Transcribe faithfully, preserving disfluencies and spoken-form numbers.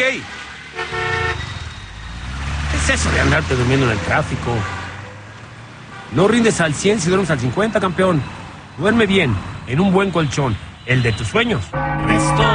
ey! ¿Qué es eso de andarte durmiendo en el tráfico? No rindes al cien si duermes al cincuenta, campeón. Duerme bien, en un buen colchón, el de tus sueños. Resto